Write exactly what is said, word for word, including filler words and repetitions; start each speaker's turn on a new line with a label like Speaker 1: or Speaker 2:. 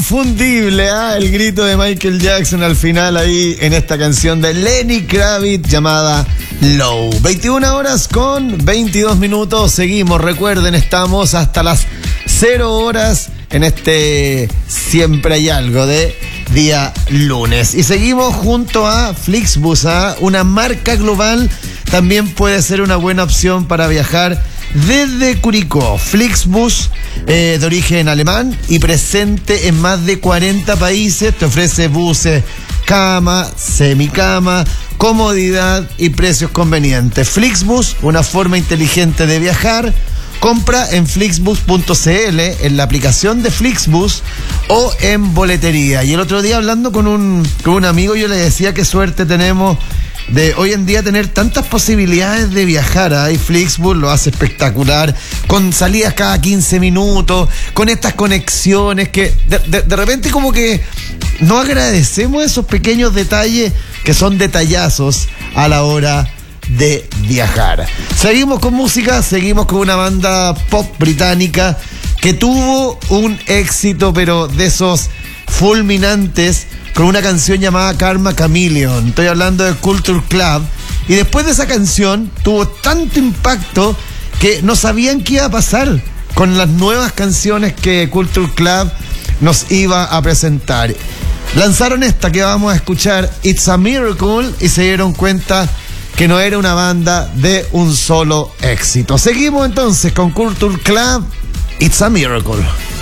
Speaker 1: inconfundible, ¿eh? El grito de Michael Jackson al final ahí en esta canción de Lenny Kravitz llamada Low. veintiuna horas con veintidós minutos. Seguimos, recuerden, estamos hasta las cero horas en este Siempre Hay Algo de día lunes. Y seguimos junto a Flixbus, ¿eh? Una marca global, también puede ser una buena opción para viajar desde Curicó. Flixbus, eh, de origen alemán y presente en más de cuarenta países, te ofrece buses, cama, semicama, comodidad y precios convenientes. Flixbus, una forma inteligente de viajar. Compra en flixbus punto cl, en la aplicación de Flixbus o en boletería. Y el otro día, hablando con un, con un amigo, yo le decía qué suerte tenemos de hoy en día tener tantas posibilidades de viajar. Ahí Flixbus lo hace espectacular, con salidas cada quince minutos, con estas conexiones que de, de, de repente como que no agradecemos esos pequeños detalles que son detallazos a la hora de viajar. Seguimos con música, seguimos con una banda pop británica que tuvo un éxito, pero de esos fulminantes, con una canción llamada Karma Chameleon. Estoy hablando de Culture Club. Y después de esa canción tuvo tanto impacto que no sabían qué iba a pasar con las nuevas canciones que Culture Club nos iba a presentar. Lanzaron esta que vamos a escuchar, It's a Miracle, y se dieron cuenta que no era una banda de un solo éxito. Seguimos entonces con Culture Club, It's a Miracle.